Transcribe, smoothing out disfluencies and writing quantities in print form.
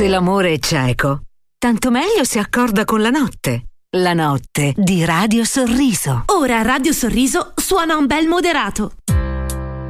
Se l'amore è cieco, tanto meglio si accorda con la notte. La notte di Radio Sorriso. Ora Radio Sorriso suona un bel moderato.